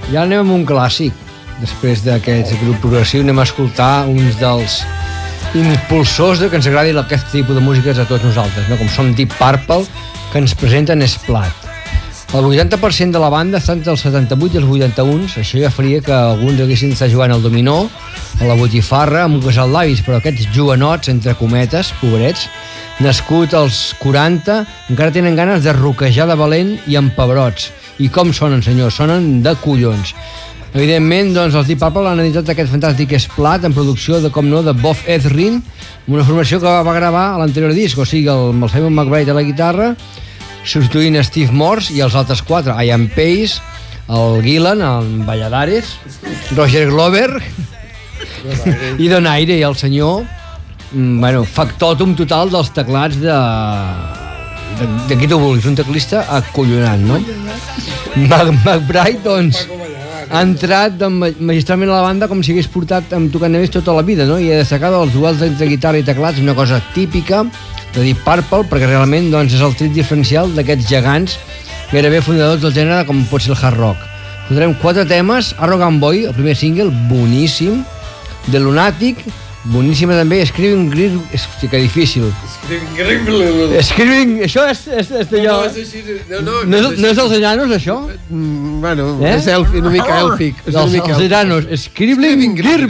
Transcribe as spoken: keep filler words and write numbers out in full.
I ara anem amb un clàssic. Després d'aquest grup progressiu anem a escoltar uns dels impulsors de que ens agradi aquest tipus de músiques a tots nosaltres, no? Com som Deep Purple, que ens presenten Splat. El vuitanta per cent de la banda està entre els setanta-vuit i els vuitanta-un, això ja faria que alguns haguessin estat jugant al dominó, a la botifarra, amb un casal d'avis, però aquests joanots, entre cometes, pobrets, nascut als quaranta, encara tenen ganes de roquejar de valent i amb pebrots. I com sonen, senyors? Sonen de collons. Evidentment, doncs, els Deep Purple han editat aquest fantàstic Splat en producció de, com no, de Bob Ezrin, una formació que va gravar a l'anterior disc, o sigui, el, el Simon McBride a la guitarra, substituint Steve Morse i els altres quatre, Ian Pace, el Gillan, el Valladares, Roger Glover i Donaire, i el senyor, bueno, factòtum total dels teclats de... de, de qui tu vulguis, un teclista acollonant, no? McBride, doncs, ha entrat magistralment a la banda com si hagués portat amb tocant només tota la vida, no? I ha destacat els duels entre guitarra i teclats, una cosa típica de Deep Purple, perquè realment doncs, és el tret diferencial d'aquests gegants gairebé fundadors del gènere com pot ser el hard rock. Escoltarem quatre temes: Arrogant Boy, el primer single, boníssim, The Lunatic, boníssima també, Screaming Green, hosti, que difícil. Screaming Green. Screaming, això és, és, és d'allò. No, no, és així, no, no, no, és, no és els enanos, això? Mm, bueno, eh? És elfi, una mica èlfic. Els enanos, Screaming Green.